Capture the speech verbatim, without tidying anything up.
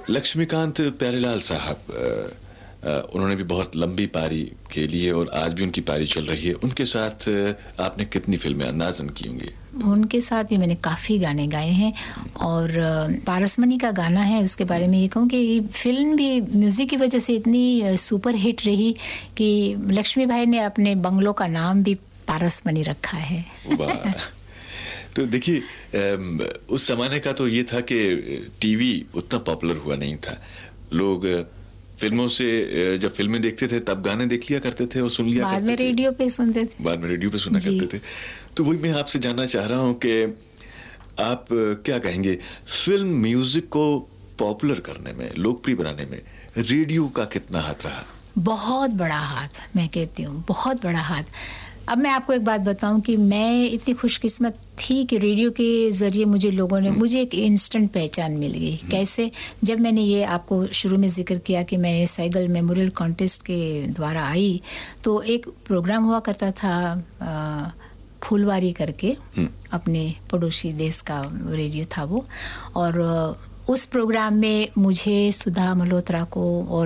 लक्ष्मीकांत प्यारेलाल साहब, उन्होंने भी बहुत लंबी पारी खेली है और आज भी उनकी पारी चल रही है। उनके साथ आपने कितनी फिल्में अंदाज़न की होंगी? उनके साथ भी मैंने काफ़ी गाने गाए हैं और पारसमणि का गाना है, उसके बारे में ये कहूँ कि फिल्म भी म्यूज़िक की वजह से इतनी सुपर हिट रही कि लक्ष्मी भाई ने अपने बंगलों का नाम भी पारसमणि रखा है। वाह। तो देखिए, उस ज़माने का तो ये था कि टीवी उतना पॉपुलर हुआ नहीं था। लोग फिल्मों से जब फिल्में देखते थे तब गाने देख लिया करते थे और सुन लिया बाद करते में रेडियो पे सुनते थे। बाद में रेडियो पे सुना करते थे। तो वही मैं आपसे जानना चाह रहा हूँ कि आप क्या कहेंगे, फिल्म म्यूजिक को पॉपुलर करने में, लोकप्रिय बनाने में रेडियो का कितना हाथ रहा? बहुत बड़ा हाथ, मैं कहती हूँ बहुत बड़ा हाथ। अब मैं आपको एक बात बताऊं कि मैं इतनी खुशकिस्मत थी कि रेडियो के ज़रिए मुझे लोगों ने, मुझे एक इंस्टेंट पहचान मिल गई। कैसे? जब मैंने ये आपको शुरू में जिक्र किया कि मैं साइगल मेमोरियल कॉन्टेस्ट के द्वारा आई, तो एक प्रोग्राम हुआ करता था आ, फूलवारी करके, अपने पड़ोसी देश का रेडियो था वो, और उस प्रोग्राम में मुझे, सुधा मल्होत्रा को और